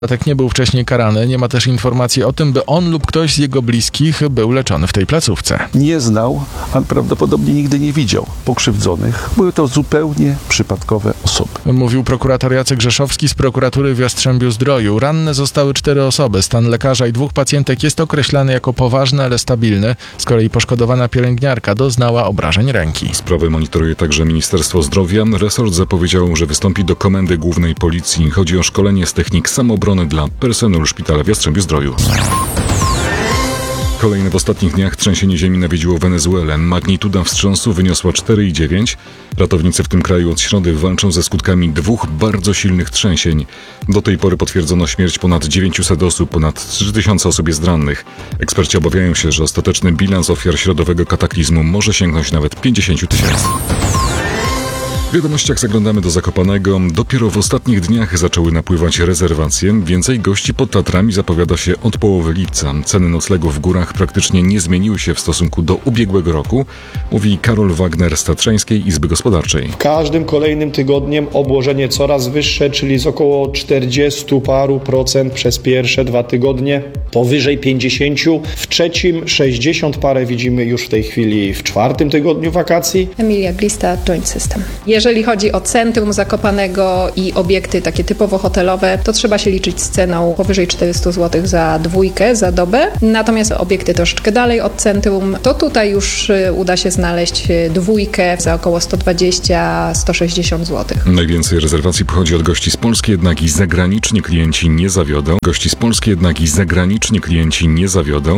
Tak nie był wcześniej karany, nie ma też informacji o tym, by on lub ktoś z jego bliskich był leczony w tej placówce. Nie znał, a prawdopodobnie nigdy nie widział pokrzywdzonych. Były to zupełnie przypadkowe osoby. Mówił prokurator Jacek Rzeszowski z prokuratury w Jastrzębiu-Zdroju. Ranne zostały 4 osoby. Stan lekarza i 2 pacjentek jest określany jako poważny, ale stabilny. Z kolei poszkodowana pielęgniarka doznała obrażeń ręki. Sprawę monitoruje także Ministerstwo Zdrowia. Resort zapowiedział, że wystąpi do Komendy Głównej Policji. Chodzi o szkolenie z technik samoobrony dla personelu szpitala w Jastrzębiu-Zdroju. Kolejne w ostatnich dniach trzęsienie ziemi nawiedziło Wenezuelę. Magnituda wstrząsu wyniosła 4,9. Ratownicy w tym kraju od środy walczą ze skutkami 2 bardzo silnych trzęsień. Do tej pory potwierdzono śmierć ponad 900 osób, ponad 3000 osób jest rannych. Eksperci obawiają się, że ostateczny bilans ofiar środowego kataklizmu może sięgnąć nawet 50 000. W wiadomościach zaglądamy do Zakopanego. Dopiero w ostatnich dniach zaczęły napływać rezerwacje. Więcej gości pod Tatrami zapowiada się od połowy lipca. Ceny noclegów w górach praktycznie nie zmieniły się w stosunku do ubiegłego roku, mówi Karol Wagner z Tatrzańskiej Izby Gospodarczej. Każdym kolejnym tygodniem obłożenie coraz wyższe, czyli z około 40 paru procent przez pierwsze 2 tygodnie, powyżej 50. W trzecim 60 parę widzimy już w tej chwili w 4. tygodniu wakacji. Emilia Glista, Joint System. Jeżeli chodzi o centrum Zakopanego i obiekty takie typowo hotelowe, to trzeba się liczyć z ceną powyżej 400 zł za 2 za dobę. Natomiast obiekty troszeczkę dalej od centrum, to tutaj już uda się znaleźć 2 za około 120-160 zł. Najwięcej rezerwacji pochodzi od gości z Polski, jednak i zagraniczni klienci nie zawiodą.